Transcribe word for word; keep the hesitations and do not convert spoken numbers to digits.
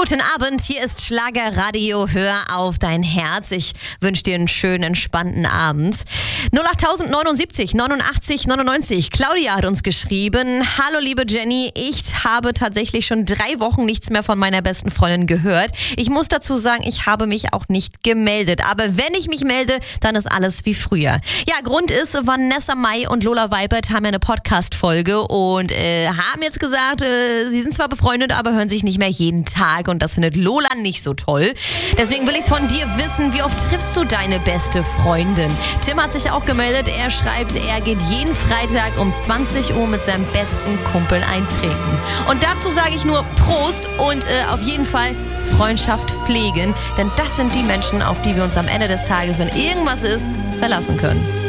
Guten Abend, hier ist Schlagerradio, hör auf dein Herz. Ich wünsche dir einen schönen, entspannten Abend. null acht neun sieben neunundachtzig neunundneunzig. Claudia hat uns geschrieben: Hallo liebe Jenny, ich habe tatsächlich schon drei Wochen nichts mehr von meiner besten Freundin gehört. Ich muss dazu sagen, ich habe mich auch nicht gemeldet. Aber wenn ich mich melde, dann ist alles wie früher. Ja, Grund ist, Vanessa Mai und Lola Weibert haben ja eine Podcast-Folge und äh, haben jetzt gesagt, äh, sie sind zwar befreundet, aber hören sich nicht mehr jeden Tag. Und das findet Lola nicht so toll. Deswegen will ich es von dir wissen, wie oft triffst du deine beste Freundin? Tim hat sich auch gemeldet, er schreibt, er geht jeden Freitag um zwanzig Uhr mit seinem besten Kumpel ein Trinken. Und dazu sage ich nur Prost und äh, auf jeden Fall Freundschaft pflegen, denn das sind die Menschen, auf die wir uns am Ende des Tages, wenn irgendwas ist, verlassen können.